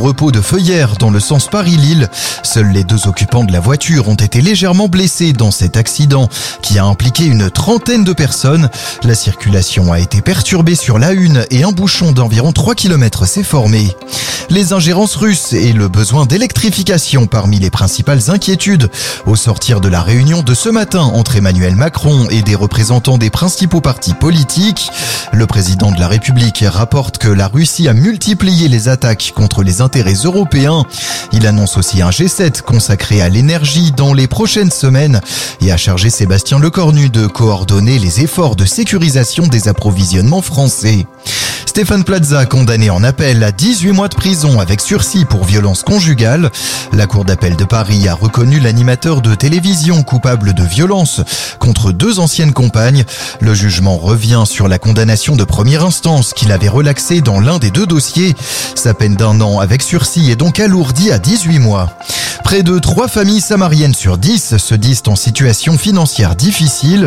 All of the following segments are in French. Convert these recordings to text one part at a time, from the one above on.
repos de Feuillères dans le sens Paris-Lille. Seuls les 2 occupants de la voiture ont été légèrement blessés dans cet accident qui a impliqué une 30aine de personnes. La circulation a été perturbée sur l'A1 et un bouchon d'environ 3 km s'est formé. Les ingérences russes et le besoin d'électrification parmi les principales inquiétudes au sortir de la réunion de ce matin entre Emmanuel Macron et des représentants des principaux partis politiques. Le président de la République rapporte que la Russie a multiplié les attaques contre les intérêts européens. Il annonce aussi un G7 consacré à l'énergie dans les prochaines semaines et a chargé Sébastien Lecornu de coordonner les efforts de sécurisation des approvisionnements français. Stéphane Plaza condamné en appel à 18 mois de prison avec sursis pour violence conjugale. La Cour d'appel de Paris a reconnu l'animateur de télévision coupable de violence contre 2 anciennes compagnes. Le jugement revient sur la condamnation de première instance qu'il avait relaxée dans l'un des 2 dossiers. Sa peine d'1 an avec sursis est donc alourdie à 18 mois. Près de 3 familles samariennes sur 10 se disent en situation financière difficile.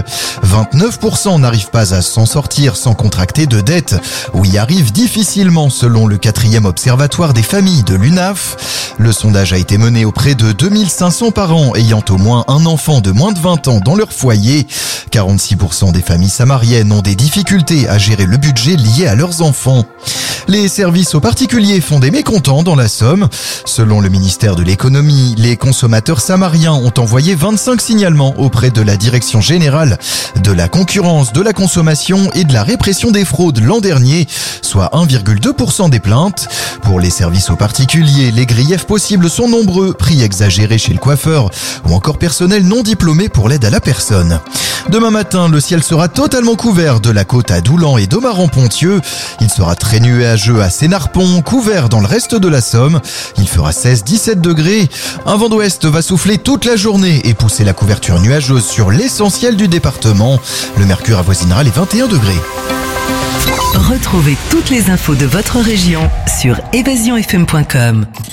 29% n'arrivent pas à s'en sortir sans contracter de dettes ou y arrivent difficilement selon le 4e observatoire des familles de l'UNAF. Le sondage a été mené auprès de 2500 parents ayant au moins un enfant de moins de 20 ans dans leur foyer. 46% des familles samariennes ont des difficultés à gérer le budget lié à leurs enfants. Les services aux particuliers font des mécontents dans la Somme. Selon le ministère de l'économie, les consommateurs samariens ont envoyé 25 signalements auprès de la Direction générale de la concurrence, de la consommation et de la répression des fraudes l'an dernier, soit 1,2% des plaintes. Pour les services aux particuliers, les griefs possibles sont nombreux, prix exagérés chez le coiffeur ou encore personnel non diplômé pour l'aide à la personne. Demain matin, le ciel sera totalement couvert de la côte à Doulan et d'Omaran-Ponthieu. Il sera très nuageux à Sénarpont, couvert dans le reste de la Somme. Il fera 16-17 degrés. Un vent d'ouest va souffler toute la journée et pousser la couverture nuageuse sur l'essentiel du département. Le mercure avoisinera les 21 degrés. Retrouvez toutes les infos de votre région sur evasionfm.com.